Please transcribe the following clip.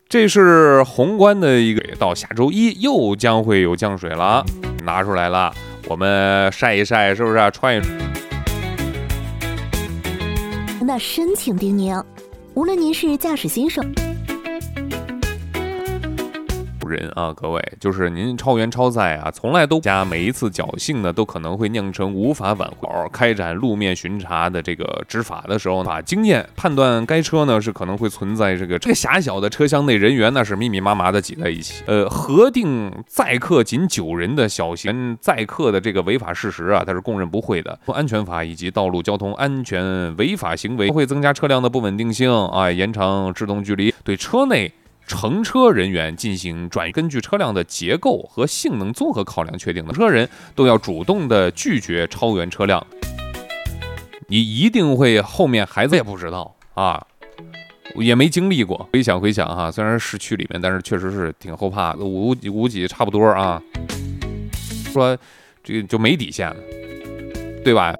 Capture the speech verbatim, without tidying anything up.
这是宏观的一个，到下周一又将会有降水了，拿出来了，我们晒一晒，是不是、啊？穿一穿。 那深情叮咛，无论您是驾驶新手。 人啊，各位，就是您超员超载啊，从来都加每一次侥幸呢，都可能会酿成无法挽回。开展路面巡查的这个执法的时候，把经验判断该车呢是可能会存在这个这个狭小的车厢内人员呢是密密麻麻的挤在一起。呃，核定载客仅九人的小型载客的这个违法事实啊，它是供认不讳的。安全法以及道路交通安全违法行为会增加车辆的不稳定性啊，延长制动距离，对车内乘车人员进行转移，根据车辆的结构和性能综合考量确定的，车人都要主动的拒绝超员车辆。你一定会后面孩子也不知道啊，也没经历过。回想回想哈，虽然是市区里面，但是确实是挺后怕的，五几五几差不多啊。说这个就没底线了，对吧？